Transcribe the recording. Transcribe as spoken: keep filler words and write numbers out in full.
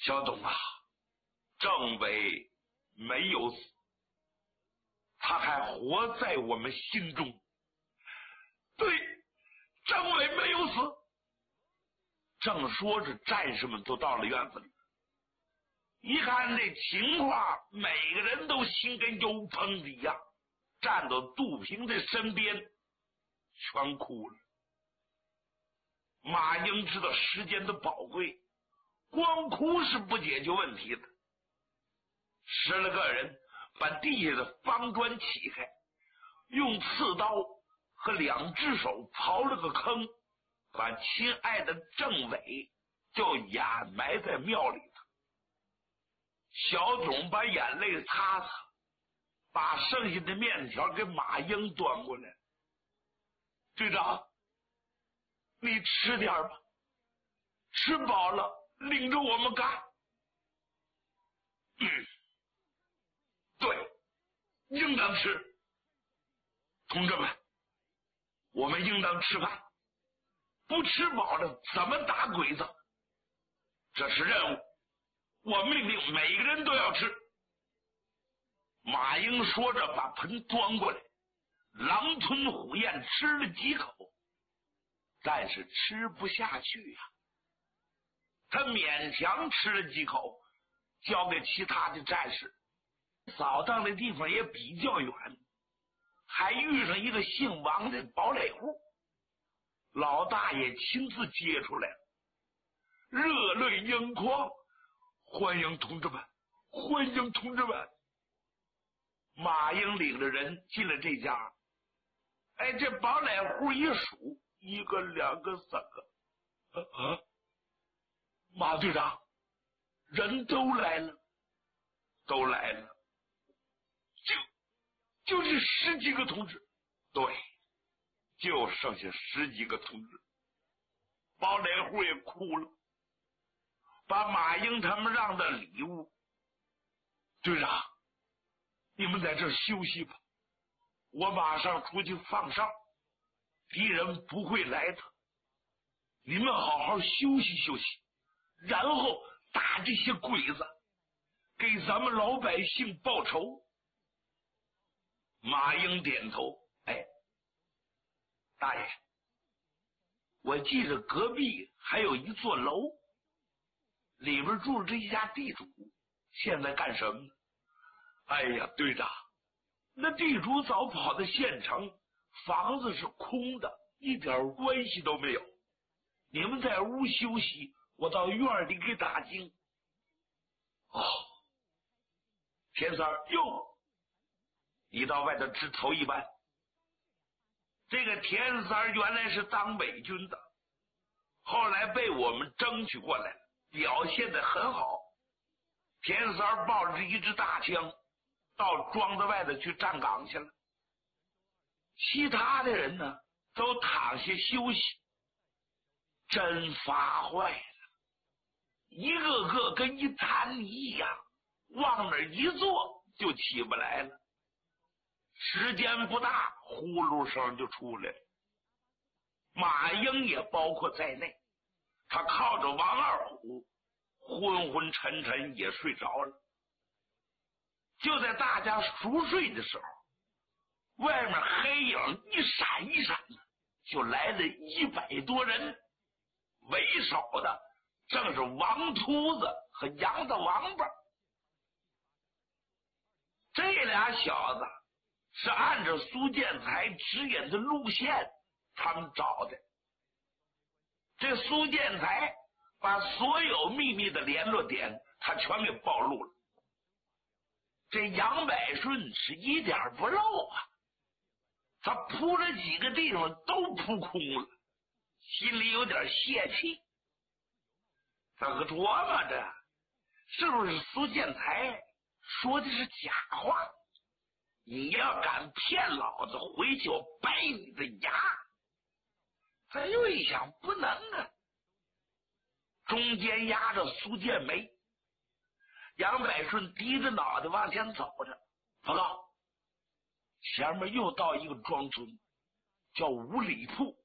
小董啊，政委没有死，他还活在我们心中。对，政委没有死。正说着，战士们都到了院子里，一看这情况，每个人都心跟油烹的一样，站到杜平的身边，全哭了。马英知道时间的宝贵，光哭是不解决问题的。十来个人把地下的方砖起开，用刺刀和两只手刨了个坑，把亲爱的政委就掩埋在庙里头。小董把眼泪擦擦，把剩下的面条给马英端过来。队长，你吃点吧，吃饱了领着我们干。嗯，对，应当吃。同志们，我们应当吃饭，不吃饱了怎么打鬼子？这是任务，我命令每个人都要吃。马英说着把盆端过来，狼吞虎咽吃了几口，但是吃不下去呀、啊。他勉强吃了几口，交给其他的战士。扫荡的地方也比较远，还遇上一个姓王的堡垒户，老大爷亲自接出来了，热泪盈眶，欢迎同志们，欢迎同志们。马英领着人进了这家，哎，这堡垒户一数，一个两个三个，啊啊！马队长，人都来了，都来了，就就是十几个同志，对，就剩下十几个同志。堡垒户也哭了，把马英他们让的礼物，队长，你们在这休息吧，我马上出去放哨，敌人不会来的，你们好好休息休息，然后打这些鬼子，给咱们老百姓报仇。马英点头，哎，大爷，我记着隔壁还有一座楼，里边住着一家地主，现在干什么呢？哎呀，队长，那地主早跑到县城，房子是空的，一点关系都没有。你们在屋休息，我到院里给打听。哦，田三儿，哟，你到外头值头一班。这个田三儿原来是当伪军的，后来被我们争取过来，表现得很好。田三儿抱着一支大枪到庄子外头去站岗去了，其他的人呢都躺下休息。真发坏了，一个个跟一滩泥一样，往那儿一坐就起不来了。时间不大，呼噜声就出来了。马英也包括在内，他靠着王二虎，昏昏沉沉也睡着了。就在大家熟睡的时候，外面黑影一闪一闪的，就来了一百多人，为首的正是王秃子和杨大王八。这俩小子是按照苏建才指引的路线他们找的。这苏建才把所有秘密的联络点他全给暴露了。这杨百顺是一点不漏啊，他扑了几个地方都扑空了，心里有点泄气。他可琢磨着是不是苏建才说的是假话，你要敢骗老子回去我掰你的牙。他又一想不能啊，中间压着苏建梅，杨百顺低着脑袋往前走着。报告，前面又到一个庄村，叫五里铺，